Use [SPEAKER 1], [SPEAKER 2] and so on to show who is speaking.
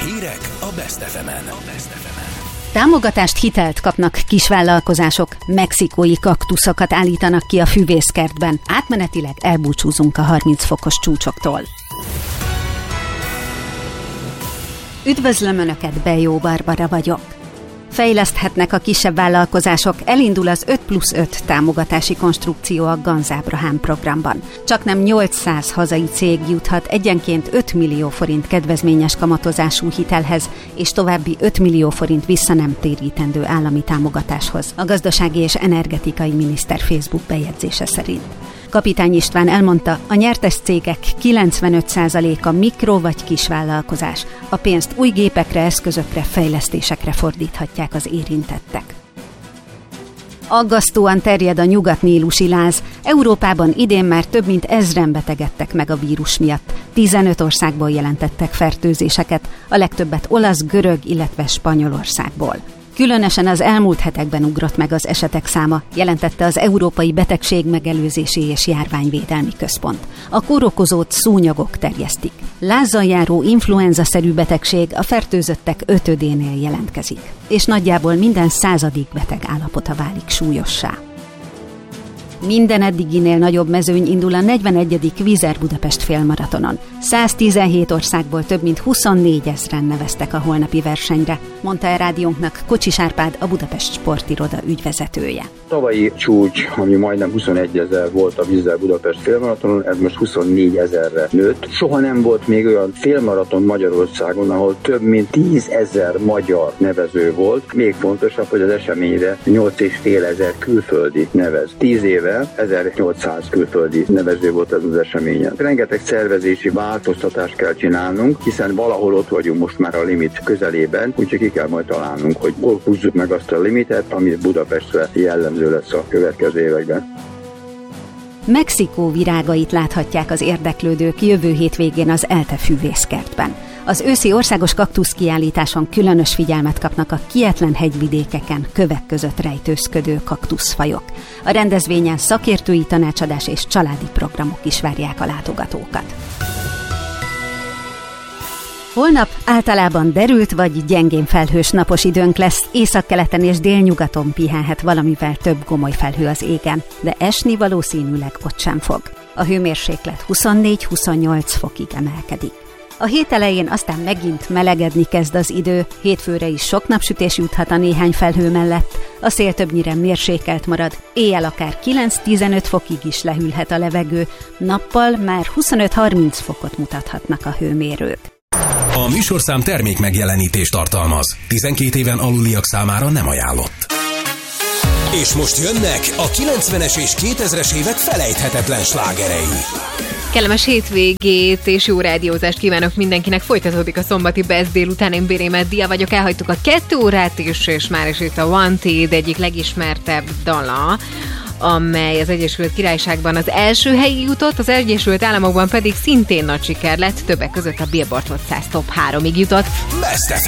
[SPEAKER 1] Hírek a Best FM-en.
[SPEAKER 2] Támogatást, hitelt kapnak kisvállalkozások, mexikói kaktuszokat állítanak ki a füvészkertben. Átmenetileg elbúcsúzunk a 30 fokos csúcsoktól. Üdvözlöm Önöket, Bejó Barbara vagyok. Fejleszthetnek a kisebb vállalkozások, elindul az 5+5 támogatási konstrukció a Ganz Ábrahám programban. Csaknem 800 hazai cég juthat egyenként 5 millió forint kedvezményes kamatozású hitelhez, és további 5 millió forint vissza nem térítendő állami támogatáshoz, a gazdasági és energetikai miniszter Facebook bejegyzése szerint. Kapitány István elmondta, a nyertes cégek 95%-a mikro- vagy kisvállalkozás. A pénzt új gépekre, eszközökre, fejlesztésekre fordíthatják az érintettek. Aggasztóan terjed a nyugatnílusi láz. Európában idén már több mint 1000-en betegedtek meg a vírus miatt. 15 országból jelentettek fertőzéseket, a legtöbbet olasz, görög, illetve Spanyolországból. Különösen az elmúlt hetekben ugrott meg az esetek száma, jelentette az Európai Betegségmegelőzési és Járványvédelmi Központ. A kórokozót szúnyogok terjesztik. Lázzal járó influenza-szerű betegség a fertőzöttek 5-ödénél jelentkezik, és nagyjából minden 100. beteg állapota válik súlyossá. Minden eddiginél nagyobb mezőny indul a 41. Vizer Budapest félmaratonon. 117 országból több mint 24 000-en neveztek a holnapi versenyre, mondta el rádiónknak Kocsis Árpád, a Budapest Sportiroda ügyvezetője.
[SPEAKER 3] Tavalyi csúcs, ami majdnem 21 000 volt a Vizer Budapest félmaratonon, ez most 24 000-re nőtt. Soha nem volt még olyan félmaraton Magyarországon, ahol több mint 10 000 magyar nevező volt. Még fontosabb, hogy az eseményre 8500 külföldi nevez. 10 éve 1800 külföldi nevező volt ez az eseményen. Rengeteg szervezési változtatást kell csinálnunk, hiszen valahol ott vagyunk most már a limit közelében, úgyhogy ki kell majd találnunk, hogy hol húzzuk meg azt a limitet, ami Budapestre jellemző lesz a következő években.
[SPEAKER 2] Mexikó virágait láthatják az érdeklődők jövő hétvégén az ELTE füvészkertben. Az őszi országos kaktuszkiállításon különös figyelmet kapnak a kietlen hegyvidékeken, kövek között rejtőzködő kaktuszfajok. A rendezvényen szakértői tanácsadás és családi programok is várják a látogatókat. Holnap általában derült vagy gyengén felhős napos időnk lesz, északkeleten és délnyugaton pihenhet valamivel több gomoly felhő az égen, de esni valószínűleg ott sem fog. A hőmérséklet 24-28 fokig emelkedik. A hét elején aztán megint melegedni kezd az idő, hétfőre is sok napsütés juthat a néhány felhő mellett, a szél többnyire mérsékelt marad, éjjel akár 9-15 fokig is lehűlhet a levegő, nappal már 25-30 fokot mutathatnak a hőmérők.
[SPEAKER 1] A műsorszám termék megjelenítést tartalmaz. 12 éven aluliak számára nem ajánlott. És most jönnek a 90-es és 2000-es évek felejthetetlen slágerei.
[SPEAKER 4] Kellemes hétvégét és jó rádiózást kívánok mindenkinek. Folytatódik a szombati Best délután. Én Bérémet Dia vagyok, elhagytuk a 2 órát is, és már is itt a Wanted egyik legismertebb dala, amely az Egyesült Királyságban az első helyig jutott, az Egyesült Államokban pedig szintén nagy siker lett, többek között a Billboard Hot 100 Top 3-ig jutott.
[SPEAKER 1] Best